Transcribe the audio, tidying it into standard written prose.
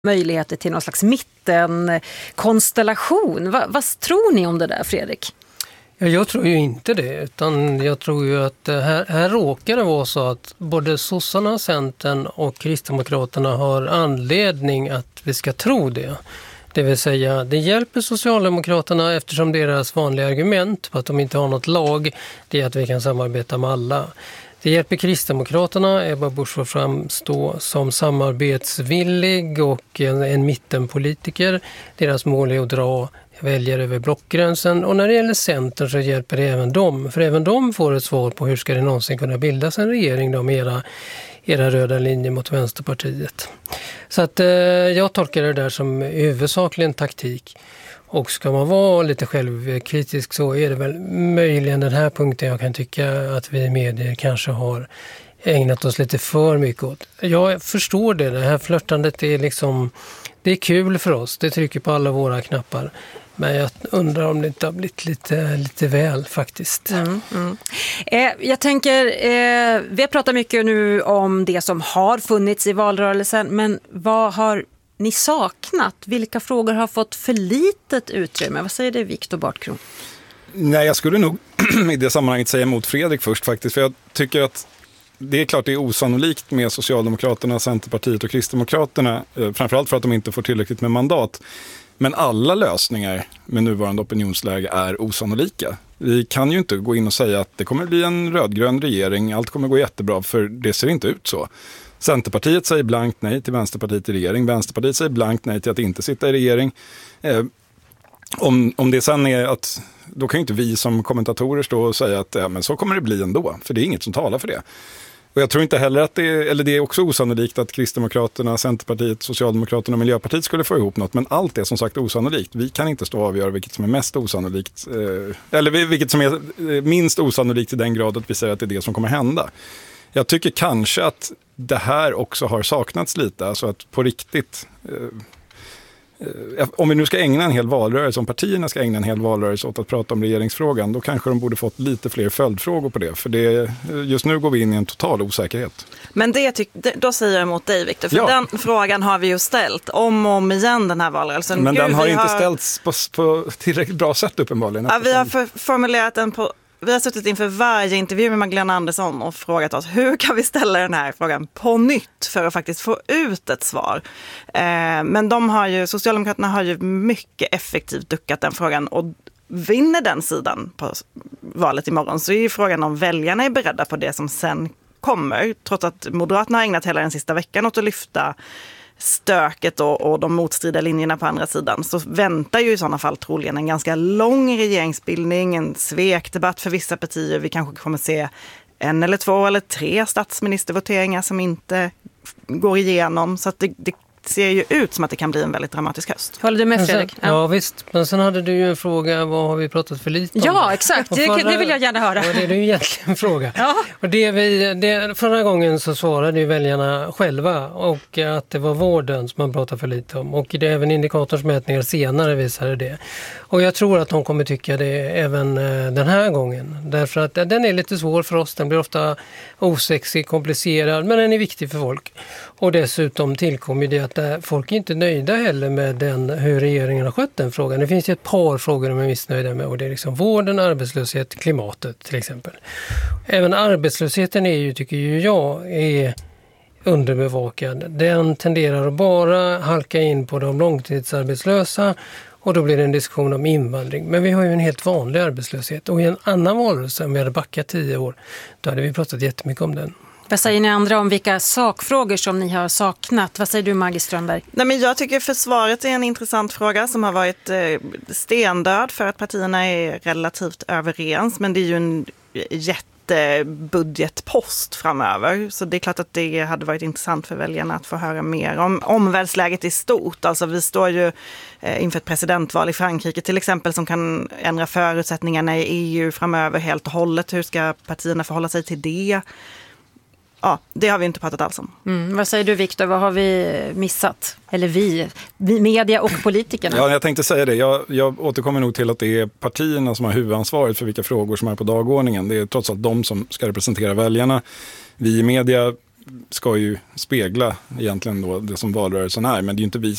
möjligheter till någon slags mittenkonstellation. Vad tror ni om det där, Fredrik? Jag tror ju inte det, utan jag tror ju att här råkar det vara så att både sossarna, Centern och Kristdemokraterna har anledning att vi ska tro det. Det vill säga, det hjälper Socialdemokraterna eftersom deras vanliga argument på att de inte har något lag, det är att vi kan samarbeta med alla. Det hjälper Kristdemokraterna, Ebba Busch får framstå som samarbetsvillig och en mittenpolitiker. Deras mål är att dra väljare över blockgränsen, och när det gäller Centern så hjälper det även dem. För även de får ett svar på hur ska det någonsin kunna bildas en regering då med era röda linjer mot Vänsterpartiet. Så att jag tolkar det där som huvudsakligen taktik. Och ska man vara lite självkritisk så är det väl möjligen den här punkten jag kan tycka att vi i medier kanske har ägnat oss lite för mycket åt. Jag förstår det här flörtandet är liksom, det är kul för oss, det trycker på alla våra knappar. Men jag undrar om det inte har blivit lite väl faktiskt. Jag tänker, vi har pratat mycket nu om det som har funnits i valrörelsen, men vad har ni saknat? Vilka frågor har fått för litet utrymme? Vad säger det, Viktor Bartkron? Nej, jag skulle nog i det sammanhanget säga emot Fredrik först faktiskt. För jag tycker att det är klart det är osannolikt med Socialdemokraterna, Centerpartiet och Kristdemokraterna. Framförallt för att de inte får tillräckligt med mandat. Men alla lösningar med nuvarande opinionsläge är osannolika. Vi kan ju inte gå in och säga att det kommer bli en rödgrön regering, allt kommer gå jättebra, för det ser inte ut så. Centerpartiet säger blankt nej till Vänsterpartiet i regering. Vänsterpartiet säger blankt nej till att inte sitta i regering. Om det sen är att, då kan ju inte vi som kommentatorer stå och säga att men så kommer det bli ändå. För det är inget som talar för det. Och jag tror inte heller att det är också osannolikt att Kristdemokraterna, Centerpartiet, Socialdemokraterna och Miljöpartiet skulle få ihop något. Men allt är som sagt osannolikt. Vi kan inte stå och avgöra vilket som är mest osannolikt. Eller vilket som är minst osannolikt i den grad att vi säger att det är det som kommer hända. Jag tycker kanske att det här också har saknats lite. Alltså att på riktigt, om vi nu ska ägna en hel valrörelse, om partierna ska ägna en hel valrörelse åt att prata om regeringsfrågan, då kanske de borde fått lite fler följdfrågor på det. För just nu går vi in i en total osäkerhet. Men då säger jag emot dig, Viktor. För den frågan har vi ju ställt om och om igen den här valrörelsen. Men den har inte ställts på tillräckligt bra sätt uppenbarligen. Ja, vi har formulerat den på... Vi har suttit inför varje intervju med Magdalena Andersson och frågat oss hur kan vi ställa den här frågan på nytt för att faktiskt få ut ett svar. Men Socialdemokraterna har ju mycket effektivt duckat den frågan, och vinner den sidan på valet imorgon så är ju frågan om väljarna är beredda på det som sen kommer. Trots att Moderaterna har ägnat hela den sista veckan åt att lyfta stöket och de motstridiga linjerna på andra sidan, så väntar ju i sådana fall troligen en ganska lång regeringsbildning, en svekdebatt för vissa partier. Vi kanske kommer se 1 eller 2 eller 3 statsministervoteringar som inte går igenom, så att det ser ju ut som att det kan bli en väldigt dramatisk höst. Håller du med, Fredrik? Ja visst, men sen hade du ju en fråga, vad har vi pratat för lite om? Ja, exakt, det vill jag gärna höra. Och det är ju egentligen en fråga. Ja. Och förra gången så svarade ju väljarna själva och att det var vården som man pratade för lite om. Och det är även indikatorsmätningar senare visade det. Och jag tror att de kommer tycka det även den här gången. Därför att den är lite svår för oss, den blir ofta osexig, komplicerad, men den är viktig för folk. Och dessutom tillkommer det att folk är inte nöjda heller med hur regeringen har skött den frågan. Det finns ju ett par frågor de är missnöjda med, och det är liksom vården, arbetslöshet, klimatet till exempel. Även arbetslösheten tycker jag är underbevakad. Den tenderar att bara halka in på de långtidsarbetslösa, och då blir det en diskussion om invandring. Men vi har ju en helt vanlig arbetslöshet, och i en annan valrörelse, om vi hade backat 10 år, då hade vi pratat jättemycket om den. Vad säger ni andra om vilka sakfrågor som ni har saknat? Vad säger du, Maggie Strömberg? Nej, men jag tycker försvaret är en intressant fråga som har varit stendöd för att partierna är relativt överens. Men det är ju en jättebudgetpost framöver. Så det är klart att det hade varit intressant för väljarna att få höra mer om omvärldsläget i stort. Alltså vi står ju inför ett presidentval i Frankrike till exempel som kan ändra förutsättningarna i EU framöver helt och hållet. Hur ska partierna förhålla sig till det? Ja, det har vi inte pratat alls om. Vad säger du, Viktor? Vad har vi missat? Eller vi media och politikerna? Ja, jag tänkte säga det. Jag återkommer nog till att det är partierna som har huvudansvaret för vilka frågor som är på dagordningen. Det är trots allt de som ska representera väljarna. Vi i media ska ju spegla egentligen då det som valrörelsen är, men det är ju inte vi